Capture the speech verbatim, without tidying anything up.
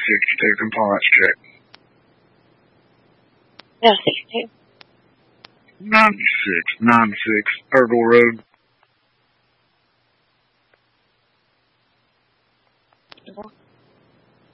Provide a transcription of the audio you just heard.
sixty-two compliance check. No, sixty-two. ninety-six ninety-six Ergle Road.